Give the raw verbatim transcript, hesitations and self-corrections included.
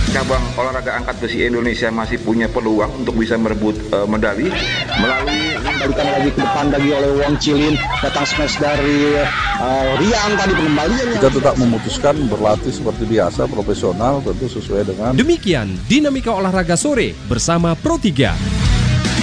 cabang olahraga angkat besi Indonesia masih punya peluang untuk bisa merebut uh, medali melalui kembalikan lagi ke depan lagi oleh Wong Chilin, datang smash dari uh, Rian tadi pengembalian. Kita tetap memutuskan berlatih seperti biasa, profesional tentu sesuai dengan. Demikian dinamika olahraga sore bersama Pro tiga.